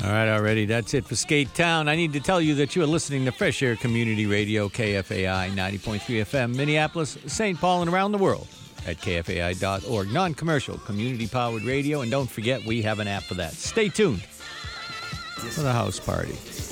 All right, already. That's it for Skate Town. I need to tell you that you are listening to Fresh Air Community Radio, KFAI 90.3 FM, Minneapolis, St. Paul, and around the world at kfai.org. Non-commercial, community-powered radio. And don't forget, we have an app for that. Stay tuned for the house party.